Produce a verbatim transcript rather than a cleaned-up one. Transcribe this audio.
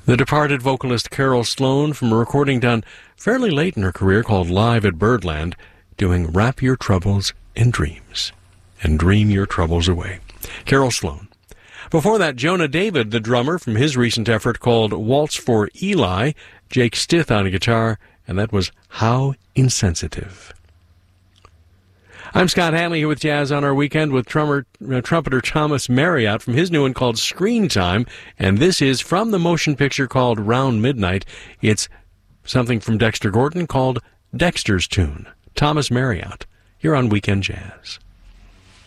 The departed vocalist Carol Sloan from a recording done fairly late in her career called Live at Birdland, doing Wrap Your Troubles in Dreams and Dream Your Troubles Away. Carol Sloan. Before that, Jonah David, the drummer, from his recent effort called Waltz for Eli, Jake Stith on guitar, and that was How Insensitive. I'm Scott Hanley here with Jazz on Our Weekend with trummer, uh, trumpeter Thomas Marriott from his new one called Screen Time, and this is from the motion picture called Round Midnight. It's something from Dexter Gordon called Dexter's Tune. Thomas Marriott, here on Weekend Jazz.